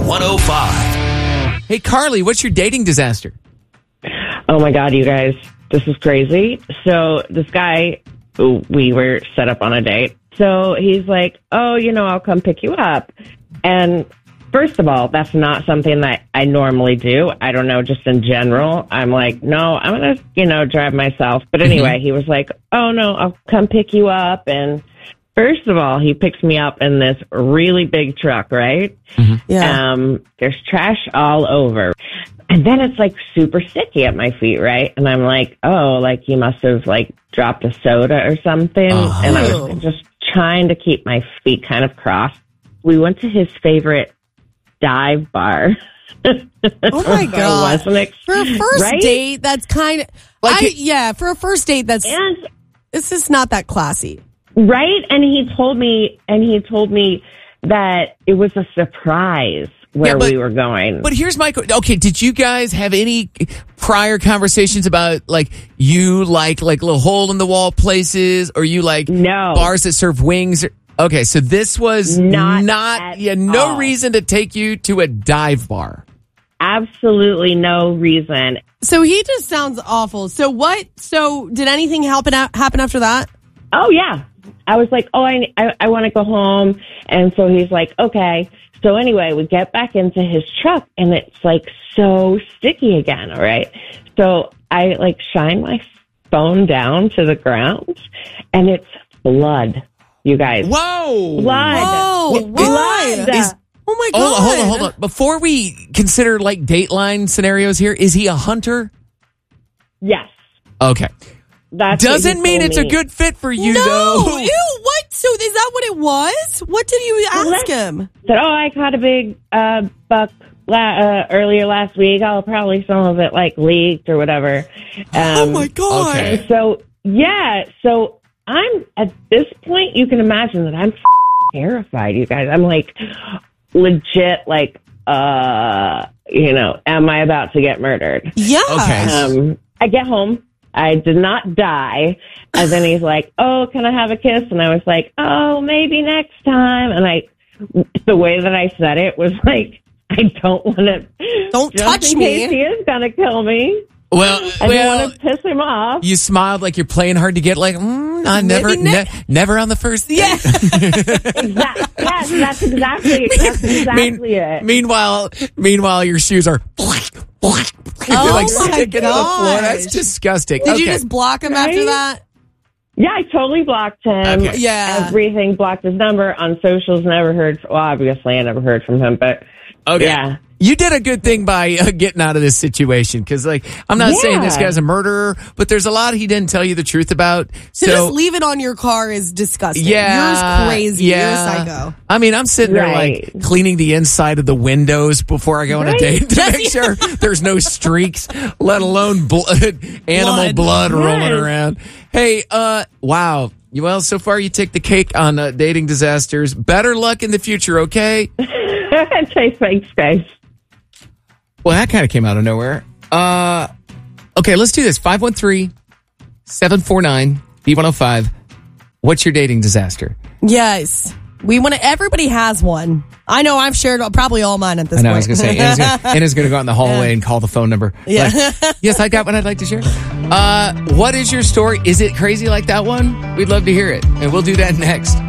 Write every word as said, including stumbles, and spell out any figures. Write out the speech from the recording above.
one oh five. Hey, Carly, what's your dating disaster? Oh my God, you guys, this is crazy. So this guy, we were set up on a date. So he's like, oh, you know, I'll come pick you up. And first of all, that's not something that I normally do. I don't know, just in general. I'm like, no, I'm going to, you know, drive myself. But anyway, mm-hmm. he was like, oh, no, I'll come pick you up. And first of all, he picks me up in this really big truck, right? Mm-hmm. Yeah. Um, there's trash all over. And then it's like super sticky at my feet, right? And I'm like, oh, like he must have like dropped a soda or something. Oh. And I was just trying to keep my feet kind of crossed. We went to his favorite dive bar. Oh my God. Wasn't ex- for a first right? date, that's kind of, Like I, it- yeah, for a first date, that's, and, this is not that classy. right? And he told me, and he told me that it was a surprise where Yeah, but- we were going. But here's my question. Okay, did you guys have any prior conversations about, like, you like, like, little hole-in-the-wall places, or you like No. bars that serve wings? Or, okay, so this was Not not, at yeah, no all. reason to take you to a dive bar. Absolutely no reason. So he just sounds awful. So what, so did anything happen, happen after that? Oh, yeah. I was like, oh, I, I, I want to go home. And so he's like, okay. So anyway, we get back into his truck and it's like so sticky again. All right. So I like shine my phone down to the ground and it's blood, you guys. Whoa. Blood. Whoa, why? Blood. Is- Oh my Hold God. on, hold on, hold on. Before we consider, like, Dateline scenarios here, is he a hunter? Yes. Okay. That's what Doesn't he mean told it's a me. good fit for you, No, though. ew, what? So is that what it was? What did you ask him? Said, oh, I caught a big uh, buck la- uh, earlier last week. Oh, probably some of it like leaked or whatever. Um, Oh my God. Okay. So, yeah. So I'm, at this point, you can imagine that I'm f- terrified, you guys. I'm like, legit, like, uh, you know, am I about to get murdered? Yeah. Okay. Um, I get home. I did not die. And then he's like, oh, can I have a kiss? And I was like, oh, maybe next time. And I, the way that I said it was like, I don't want to. Don't just touch in me. case he is going to kill me. Well, I well, didn't want to piss him off. you smiled like you're playing hard to get, like, mm, I never, Maybe ne- ne- never on the first date. Yeah. Exactly. Yes, that's exactly, that's exactly Mean- it. Meanwhile, meanwhile, your shoes are Oh they're like my sticking to the floor. That's gosh. disgusting. Did okay. you just block him after Right? that? Yeah, I totally blocked him. Okay. Yeah. Everything, blocked his number on socials, never heard, well, obviously I never heard from him, but Okay. yeah. You did a good thing by uh, getting out of this situation, because, like, I'm not Yeah. saying this guy's a murderer, but there's a lot he didn't tell you the truth about. To So, just leave it on your car is disgusting. yeah, You're crazy. Yeah. You're a psycho. I mean, I'm sitting there Right. like cleaning the inside of the windows before I go on a Right. date to make sure there's no streaks, let alone blood, animal blood, Blood. rolling Yes. around. Hey, uh, wow. Well, so far you take the cake on uh, dating disasters. Better luck in the future, okay? Thanks, guys. Well, that kind of came out of nowhere. Uh, okay, let's do this. five one three, seven four nine, B one oh five. What's your dating disaster? Yes. We want to, everybody has one. I know I've shared probably all mine at this I know, point. I was going to say, Anna's gonna, Anna's going to go out in the hallway and call the phone number. Yeah. Like, yes, I got one I'd like to share. Uh, what is your story? Is it crazy like that one? We'd love to hear it. And we'll do that next.